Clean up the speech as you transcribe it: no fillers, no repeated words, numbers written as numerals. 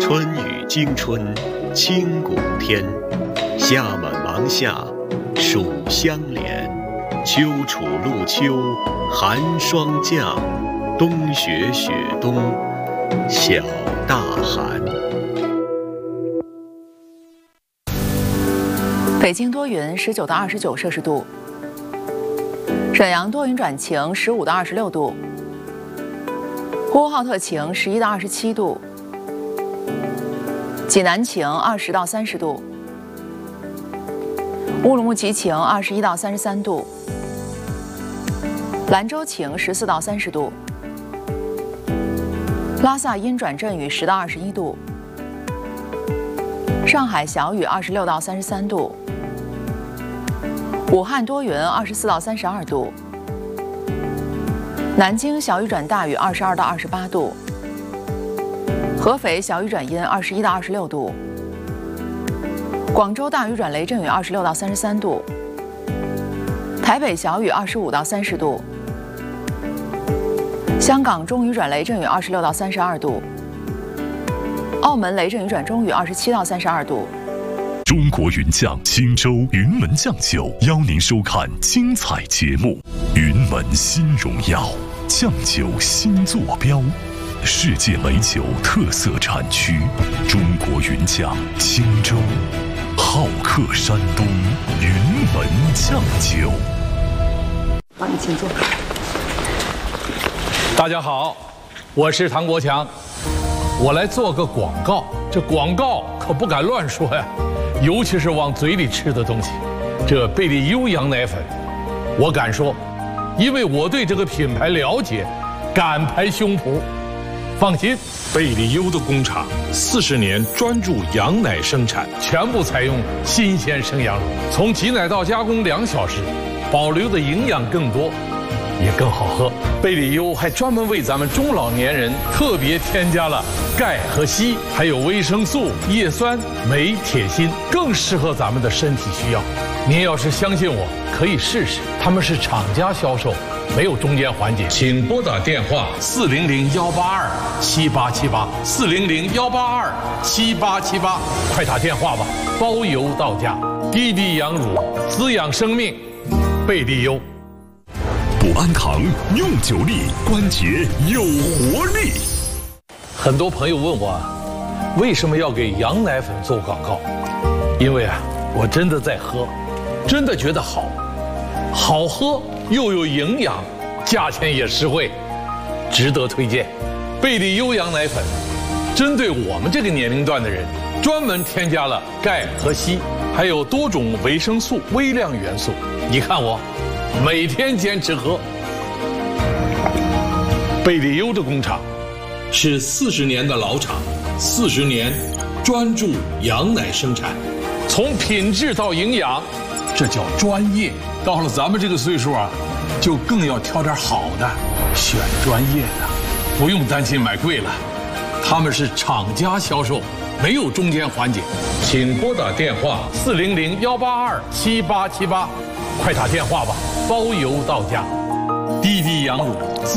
春雨惊春清谷天，夏满芒夏暑相连，秋处露秋寒霜降，冬雪雪冬小大寒。 北京多云，19到29摄氏度；沈阳多云转晴，15到26度；呼和浩特晴，11到27度；济南晴，20到30度；乌鲁木齐晴，21到33度；兰州晴，14到30度；拉萨阴转阵雨，10到21度；上海小雨，26到33度；武汉多云，24到32度；南京小雨转大雨，22到28度；合肥小雨转阴，21到26度；广州大雨转雷阵雨，26到33度；台北小雨，25到30度；香港中雨转雷阵雨，26到32度；澳门雷阵雨转中雨，27到32度。 中国云酱青州云门酱酒邀您收看精彩节目。云门新荣耀，酱酒新坐标，世界美酒特色产区。中国云酱青州，好客山东，云门酱酒。 好，你请坐。 大家好，我是唐国强，我来做个广告。这广告可不敢乱说呀，尤其是往嘴里吃的东西。这贝利优羊奶粉，我敢说，因为我对这个品牌了解，敢拍胸脯。放心，贝利优的工厂40年专注羊奶生产，全部采用新鲜生羊乳，从挤奶到加工2小时，保留的营养更多，也更好喝。贝利优还专门为咱们中老年人特别添加了钙和硒，还有维生素、叶酸、镁、铁、锌，更适合咱们的身体需要。您要是相信我，可以试试。他们是厂家销售，没有中间环节。请拨打电话400-182-7878，400-182-7878，快打电话吧，包邮到家。滴滴羊乳滋养生命，贝利优。 补安堂用久力，关节有活力。 很多朋友问我，为什么要给羊奶粉做广告？因为我真的在喝，真的觉得好喝又有营养，价钱也实惠，值得推荐。贝利优羊奶粉针对我们这个年龄段的人，专门添加了钙和硒，还有多种维生素、微量元素。你看我每天坚持喝。贝利优的工厂是40年的老厂，40年专注羊奶生产，从品质到营养，这叫专业。到了咱们这个岁数就更要挑点好的，选专业的，不用担心买贵了。他们是厂家销售，没有中间环节。请拨打电话400-182-7878，快打电话吧，包邮到家。滴滴羊乳